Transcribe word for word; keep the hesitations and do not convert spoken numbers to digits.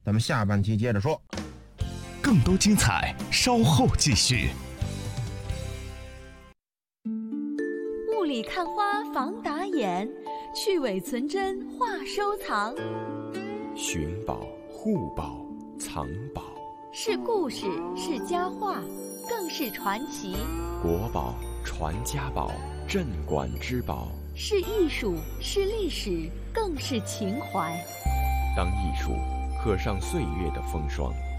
咱们下半期接着说。 更多精彩稍后继续。 雾里看花防打眼，去伪存真话收藏。 寻宝、护宝、藏宝， 是故事，是佳话，更是传奇。 国宝、传家宝、镇馆之宝， 是艺术，是历史，更是情怀。 当艺术刻上岁月的风霜，